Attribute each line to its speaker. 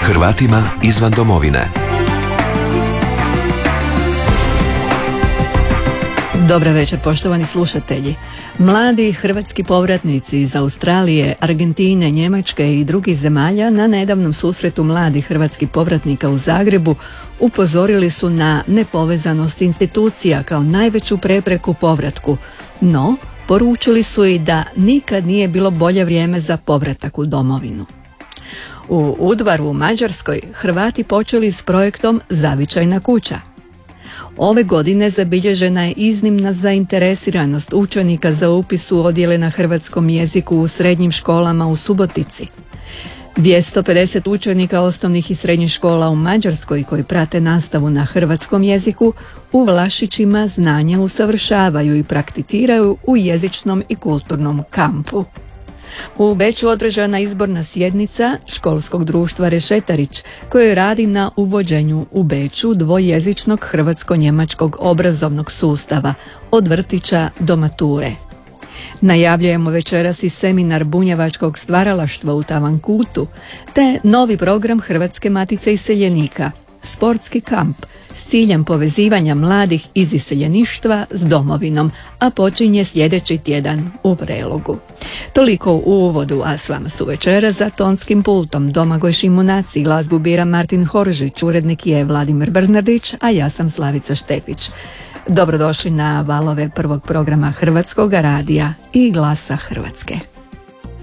Speaker 1: Hrvatima izvan domovine.
Speaker 2: Dobar večer, poštovani slušatelji. Mladi hrvatski povratnici iz Australije, Argentine, Njemačke i drugih zemalja na nedavnom susretu mladih hrvatskih povratnika u Zagrebu upozorili su na nepovezanost institucija kao najveću prepreku povratku, no poručili su i da nikad nije bilo bolje vrijeme za povratak u domovinu. U Udvaru u Mađarskoj Hrvati počeli s projektom Zavičajna kuća. Ove godine zabilježena je iznimna zainteresiranost učenika za upis u odjele na hrvatskom jeziku u srednjim školama u Subotici. 250 učenika osnovnih i srednjih škola u Mađarskoj koji prate nastavu na hrvatskom jeziku u Vlašićima znanja usavršavaju i prakticiraju u jezičnom i kulturnom kampu. U Beču održana izborna sjednica školskog društva Rešetarić koje radi na uvođenju u Beču dvojezičnog hrvatsko-njemačkog obrazovnog sustava od vrtića do mature. Najavljujemo večeras i seminar bunjevačkog stvaralaštva u Tavankutu te novi program Hrvatske matice iseljenika, sportski kamp s ciljem povezivanja mladih iz iseljeništva s domovinom, a počinje sljedeći tjedan u Prelogu. Toliko u uvodu, a s vama su večera za tonskim pultom Domagoj Šimunac i glazbu bira Martin Horžić, urednik je Vladimir Bernardić, a ja sam Slavica Štefić. Dobrodošli na valove prvog programa Hrvatskog radija i Glasa Hrvatske.